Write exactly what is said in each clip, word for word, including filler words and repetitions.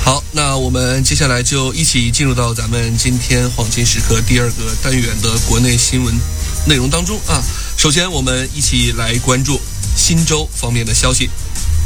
好，那我们接下来就一起进入到咱们今天黄金时刻第二个单元的国内新闻内容当中啊。首先，我们一起来关注新州方面的消息。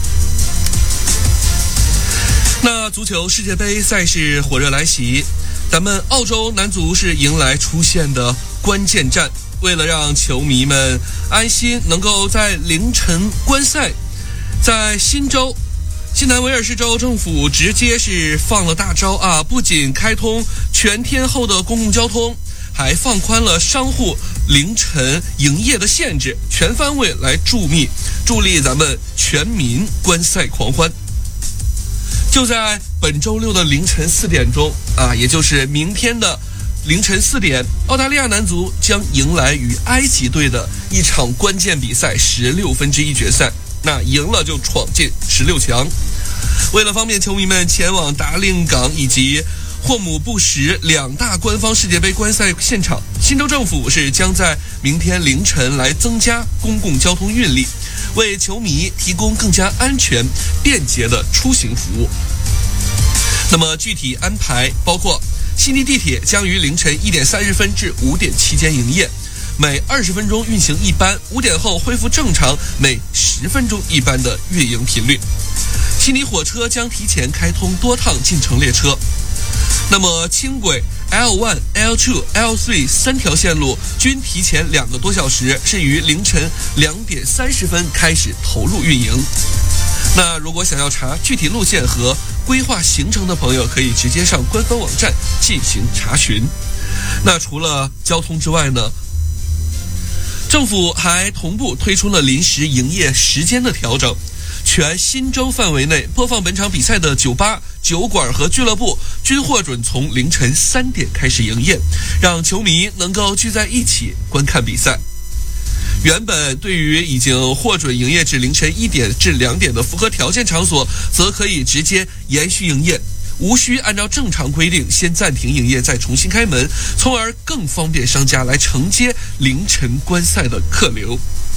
那足球世界杯赛事火热来袭，咱们澳洲男足是迎来出现的关键战。为了让球迷们安心能够在凌晨观赛，在新州新南威尔士州政府直接是放了大招啊！不仅开通全天候的公共交通，还放宽了商户凌晨营业的限制，全方位来助力助力咱们全民观赛狂欢。就在本周六的凌晨四点钟啊，也就是明天的凌晨四点，澳大利亚男足将迎来与埃及队的一场关键比赛，十六分之一决赛。那赢了就闯进十六强。为了方便球迷们前往达令港以及霍姆布什两大官方世界杯观赛现场，新州政府是将在明天凌晨来增加公共交通运力，为球迷提供更加安全便捷的出行服务。那么具体安排包括，悉尼地铁将于凌晨一点三十分至五点期间营业，每二十分钟运行一班，五点后恢复正常每十分钟一班的运营频率。悉尼火车将提前开通多趟进城列车。那么轻轨 L 一、L 二、L 三 三条线路均提前两个多小时，是于凌晨两点三十分开始投入运营。那如果想要查具体路线和规划行程的朋友，可以直接上官方网站进行查询。那除了交通之外呢，政府还同步推出了临时营业时间的调整，全新州范围内播放本场比赛的酒吧、酒馆和俱乐部均获准从凌晨三点开始营业，让球迷能够聚在一起观看比赛。原本对于已经获准营业至凌晨一点至两点的符合条件场所，则可以直接延续营业，无需按照正常规定先暂停营业再重新开门，从而更方便商家来承接凌晨观赛的客流。